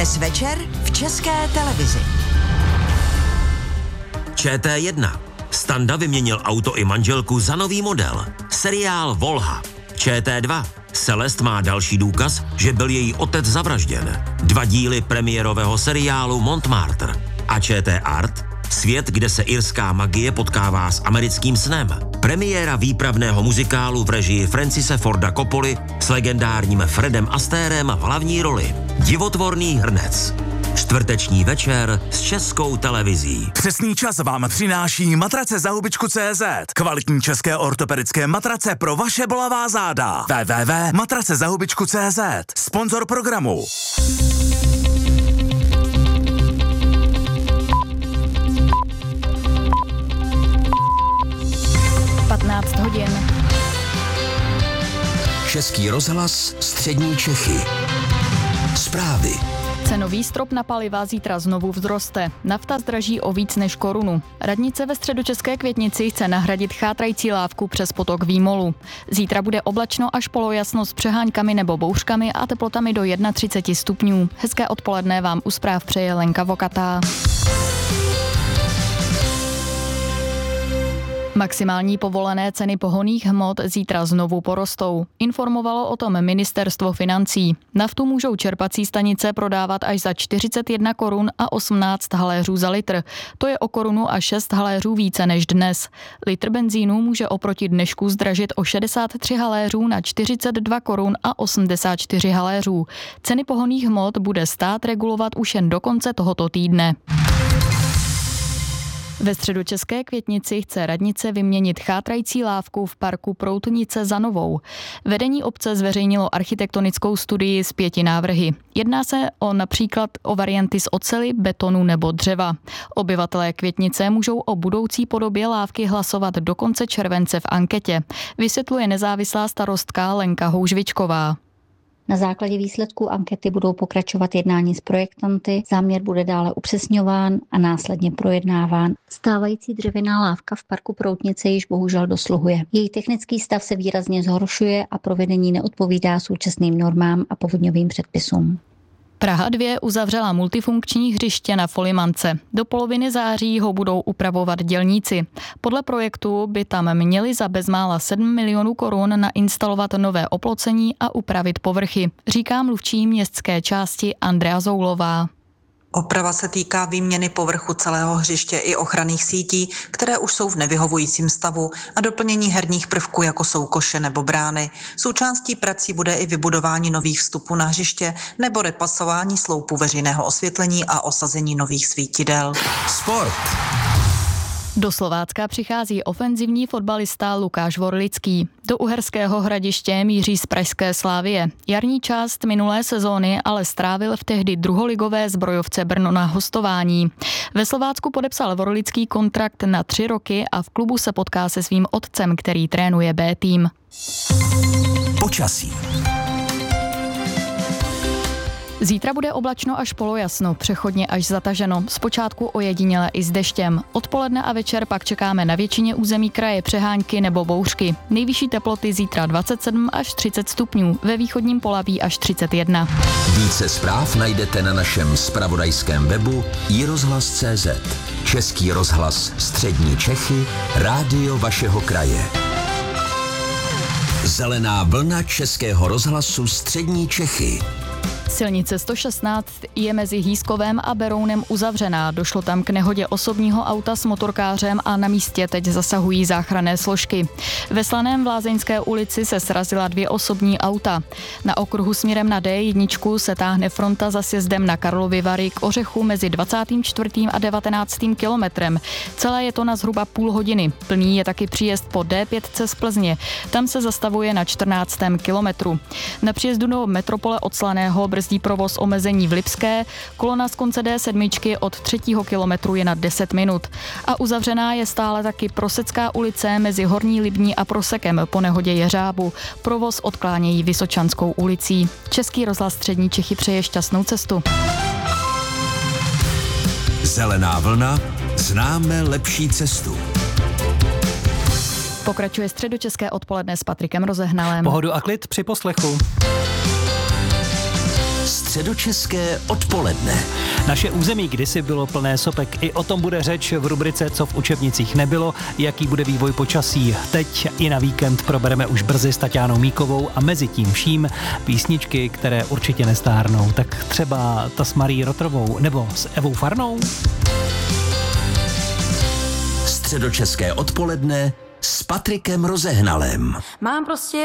Dnes večer v České televizi. ČT1. Standa vyměnil auto i manželku za nový model. Seriál Volha. ČT2. Celest má další důkaz, že byl její otec zavražděn. 2 díly premiérového seriálu Montmartre. A ČT Art. Svět, kde se irská magie potkává s americkým snem. Premiéra výpravného muzikálu v režii Francise Forda Coppoli s legendárním Fredem Astérem v hlavní roli. Divotvorný hrnec. Čtvrteční večer s Českou televizí. Přesný čas vám přináší matrace za hubičku.cz. Kvalitní české ortopedické matrace pro vaše bolavá záda. www.matracezahubičku.cz. Sponzor programu. hodin. Český rozhlas, střední Čechy. Zprávy. Cenový strop na paliva zítra znovu vzroste. Nafta zdraží o víc než korunu. Radnice ve Středočeské Květnici chce nahradit chátrající lávku přes potok Výmolu. Zítra bude oblačno až polojasno s přeháňkami nebo bouřkami a teplotami do 31 stupňů. Hezké odpoledne vám u zpráv přeje Lenka Vokatá. Maximální povolené ceny pohonných hmot zítra znovu porostou. Informovalo o tom Ministerstvo financí. Naftu můžou čerpací stanice prodávat až za 41 korun a 18 haléřů za litr. To je o korunu a 6 haléřů více než dnes. Litr benzínu může oproti dnešku zdražit o 63 haléřů na 42 korun a 84 haléřů. Ceny pohonných hmot bude stát regulovat už jen do konce tohoto týdne. Ve Středočeské Květnici chce radnice vyměnit chátrající lávku v parku Proutnice za novou. Vedení obce zveřejnilo architektonickou studii s 5 návrhy. Jedná se například o varianty z oceli, betonu nebo dřeva. Obyvatelé Květnice můžou o budoucí podobě lávky hlasovat do konce července v anketě, vysvětluje nezávislá starostka Lenka Houžvičková. Na základě výsledků ankety budou pokračovat jednání s projektanty, záměr bude dále upřesňován a následně projednáván. Stávající dřevěná lávka v parku Proutnice již bohužel dosluhuje. Její technický stav se výrazně zhoršuje a provedení neodpovídá současným normám a povodňovým předpisům. Praha 2 uzavřela multifunkční hřiště na Folimance. Do poloviny září ho budou upravovat dělníci. Podle projektu by tam měli za bezmála 7 milionů korun nainstalovat nové oplocení a upravit povrchy, říká mluvčí městské části Andrea Zoulová. Oprava se týká výměny povrchu celého hřiště i ochranných sítí, které už jsou v nevyhovujícím stavu, a doplnění herních prvků, jako jsou koše nebo brány. Součástí prací bude i vybudování nových vstupů na hřiště nebo repasování sloupů veřejného osvětlení a osazení nových svítidel. Sport. Do Slovácka přichází ofenzivní fotbalista Lukáš Vorlický. Do Uherského Hradiště míří z pražské Slavie. Jarní část minulé sezóny ale strávil v tehdy druholigové Zbrojovce Brno na hostování. Ve Slovácku podepsal Vorlický kontrakt na 3 roky a v klubu se potká se svým otcem, který trénuje B tým. Počasí. Zítra bude oblačno až polojasno, přechodně až zataženo, zpočátku ojediněle i s deštěm. Odpoledne a večer pak čekáme na většině území kraje přehánky nebo bouřky. Nejvyšší teploty zítra 27 až 30 stupňů, ve východním Polaví až 31. Více zpráv najdete na našem zpravodajském webu iRozhlas.cz. Český rozhlas, střední Čechy, rádio vašeho kraje. Zelená vlna Českého rozhlasu střední Čechy. Silnice 116 je mezi Hýskovem a Berounem uzavřená. Došlo tam k nehodě osobního auta s motorkářem a na místě teď zasahují záchranné složky. Ve Slaném v Lázeňské ulici se srazila 2 osobní auta. Na okruhu směrem na D1 se táhne fronta za sjezdem na Karlovy Vary k Ořechu mezi 24. a 19. kilometrem. Celé je to na zhruba půl hodiny. Plný je taky příjezd po D5 z Plzně. Tam se zastavuje na 14. kilometru. Na příjezdu do metropole od Slaného brzdí provoz omezení v Lipské, kolona z konce D7 od 3. kilometru je na 10 minut. A uzavřená je stále taky Prosecká ulice mezi Horní Libní a Prosekem po nehodě Jeřábu. Provoz odklánějí Vysočanskou ulicí. Český rozhlas střední Čechy přeje šťastnou cestu. Zelená vlna, známe lepší cestu. Pokračuje Středočeské odpoledne s Patrikem Rozehnalem. Pohodu a klid při poslechu. Středočeské Středočeské odpoledne. Naše území kdysi bylo plné sopek. I o tom bude řeč v rubrice Co v učebnicích nebylo, jaký bude vývoj počasí. Teď i na víkend probereme už brzy s Taťánou Míkovou a mezi tím vším písničky, které určitě nestárnou. Tak třeba ta s Marí Rotrovou nebo s Evou Farnou. Středočeské odpoledne s Patrikem Rozehnalem. Mám prostě